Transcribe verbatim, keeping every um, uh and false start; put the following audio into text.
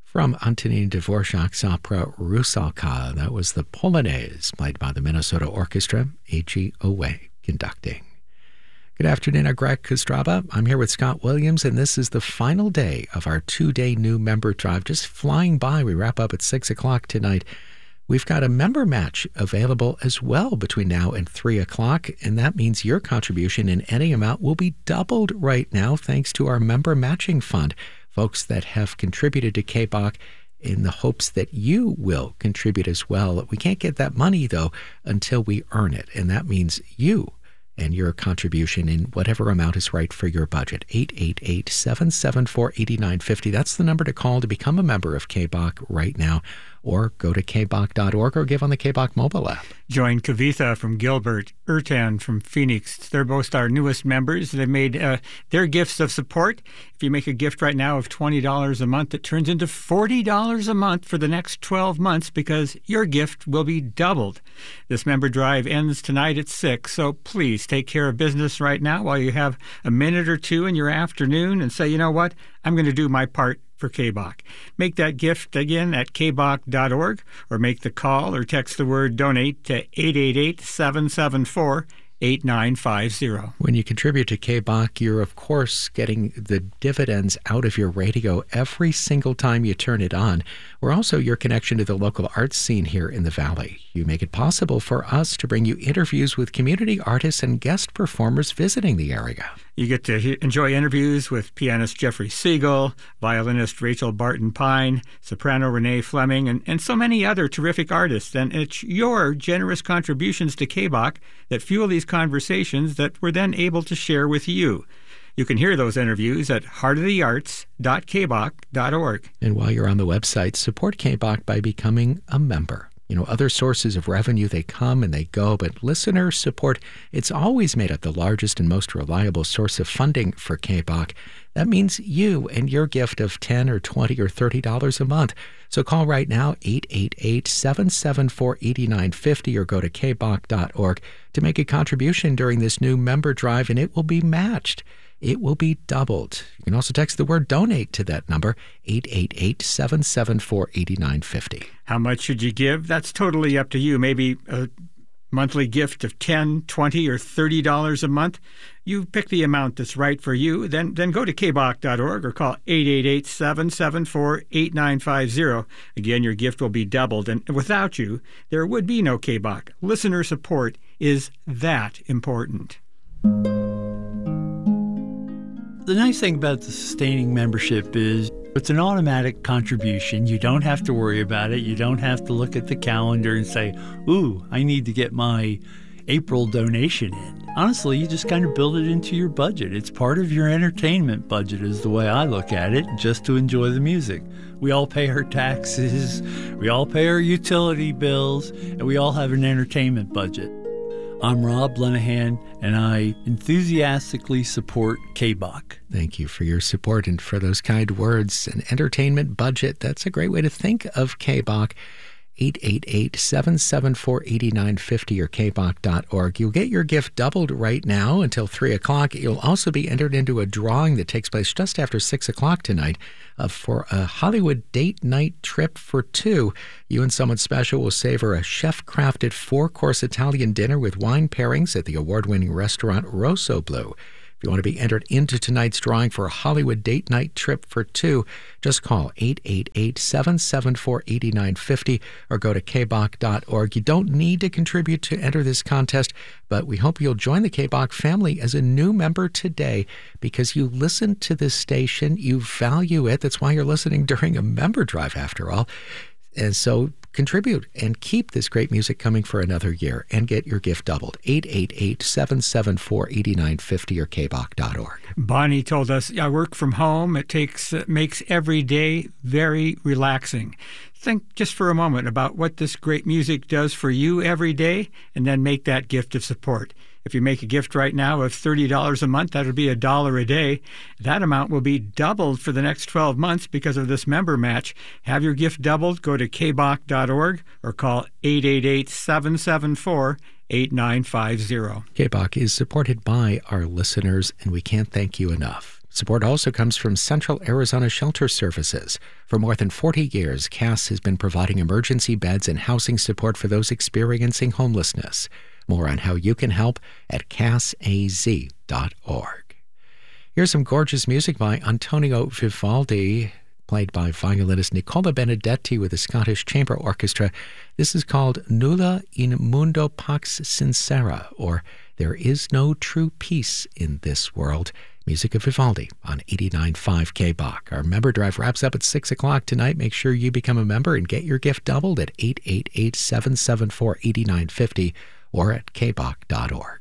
From Antonin Dvorak's opera Rusalka, that was the Polonaise, played by the Minnesota Orchestra, A G Owe conducting. Good afternoon, I'm Greg Kostraba. I'm here with Scott Williams, and this is the final day of our two-day new member drive. Just flying by. We wrap up at six o'clock tonight. We've got a member match available as well between now and three o'clock, and that means your contribution in any amount will be doubled right now thanks to our member matching fund. Folks that have contributed to K B O C in the hopes that you will contribute as well. We can't get that money, though, until we earn it, and that means you and your contribution in whatever amount is right for your budget. eight eight eight, seven seven four, eight nine five zero. That's the number to call to become a member of K B O C right now. Or go to K B O C dot org or give on the K B O C mobile app. Join Kavitha from Gilbert, Ertan from Phoenix. They're both our newest members. They've made uh, their gifts of support. If you make a gift right now of twenty dollars a month, it turns into forty dollars a month for the next twelve months because your gift will be doubled. This member drive ends tonight at six, so please take care of business right now while you have a minute or two in your afternoon and say, you know what, I'm going to do my part for K B O C. Make that gift again at K B O C dot org or make the call or text the word donate to eight eight eight, seven seven four, eight nine five zero. When you contribute to K B O C, you're of course getting the dividends out of your radio every single time you turn it on. We're also your connection to the local arts scene here in the Valley. You make it possible for us to bring you interviews with community artists and guest performers visiting the area. You get to he- enjoy interviews with pianist Jeffrey Siegel, violinist Rachel Barton-Pine, soprano Renee Fleming, and, and so many other terrific artists. And it's your generous contributions to K B O C that fuel these conversations that we're then able to share with you. You can hear those interviews at heart of the arts dot K B O C dot org. And while you're on the website, support K B O C by becoming a member. You know, other sources of revenue, they come and they go, but listener support, it's always made up the largest and most reliable source of funding for K B O C. That means you and your gift of ten or twenty or thirty dollars a month. So call right now, eight eight eight, seven seven four, eight nine five zero, or go to K B O C dot org to make a contribution during this new member drive, and it will be matched. It will be doubled. You can also text the word donate to that number, eight eight eight, seven seven four, eight nine five zero. How much should you give? That's totally up to you. Maybe a monthly gift of ten, twenty, or thirty dollars a month. You pick the amount that's right for you. Then then go to K B O C dot org or call eight eight eight, seven seven four, eight nine five zero. Again, your gift will be doubled. And without you, there would be no K B O C. Listener support is that important. The nice thing about the sustaining membership is it's an automatic contribution. You don't have to worry about it. You don't have to look at the calendar and say, ooh, I need to get my April donation in. Honestly, you just kind of build it into your budget. It's part of your entertainment budget is the way I look at it, just to enjoy the music. We all pay our taxes, we all pay our utility bills, and we all have an entertainment budget. I'm Rob Lenahan, and I enthusiastically support K B O C. Thank you for your support and for those kind words. An entertainment budget, that's a great way to think of K B O C. eight eight eight, seven seven four, eight nine five zero or K B O C dot org. You'll get your gift doubled right now until three o'clock. You'll also be entered into a drawing that takes place just after six o'clock tonight uh, for a Hollywood date night trip for two. You and someone special will savor a chef-crafted four-course Italian dinner with wine pairings at the award-winning restaurant Rosso Blu. If you want to be entered into tonight's drawing for a Hollywood date night trip for two, just call eight eight eight, seven seven four, eight nine five zero or go to K B O C dot org. You don't need to contribute to enter this contest, but we hope you'll join the K B O C family as a new member today because you listen to this station, you value it. That's why you're listening during a member drive, after all. And so contribute and keep this great music coming for another year and get your gift doubled. eight eight eight, seven seven four, eight nine five zero or K B O C dot org. Bonnie told us, I work from home. It takes uh, makes every day very relaxing. Think just for a moment about what this great music does for you every day and then make that gift of support. If you make a gift right now of thirty dollars a month, that would be a dollar a day. That amount will be doubled for the next twelve months because of this member match. Have your gift doubled, go to K B O C dot org or call eight eight eight, seven seven four, eight nine five zero. K B O C is supported by our listeners, and we can't thank you enough. Support also comes from Central Arizona Shelter Services. For more than forty years, C A S has been providing emergency beds and housing support for those experiencing homelessness. More on how you can help at cas a z dot org. Here's some gorgeous music by Antonio Vivaldi, played by violinist Nicola Benedetti with the Scottish Chamber Orchestra. This is called Nulla in Mundo Pax Sincera, or There Is No True Peace in This World. Music of Vivaldi on eighty-nine point five K B O C. Our member drive wraps up at six o'clock tonight. Make sure you become a member and get your gift doubled at eight eight eight, seven seven four, eight nine five zero or at k b o c dot org.